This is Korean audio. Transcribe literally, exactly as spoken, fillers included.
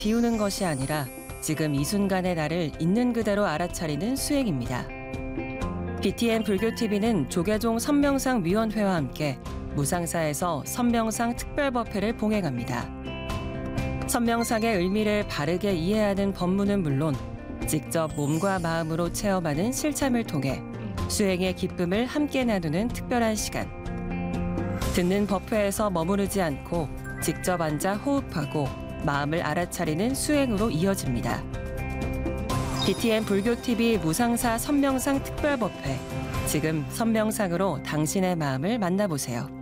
비우는 것이 아니라 지금 이 순간의 나를 있는 그대로 알아차리는 수행입니다. 비티엠 불교티비는 조계종 선명상위원회와 함께 무상사에서 선명상 특별법회를 봉행합니다. 선명상의 의미를 바르게 이해하는 법문은 물론 직접 몸과 마음으로 체험하는 실참을 통해 수행의 기쁨을 함께 나누는 특별한 시간. 듣는 법회에서 머무르지 않고 직접 앉아 호흡하고 마음을 알아차리는 수행으로 이어집니다. 비티엠 불교티비 무상사 선명상 특별법회. 지금 선명상으로 당신의 마음을 만나보세요.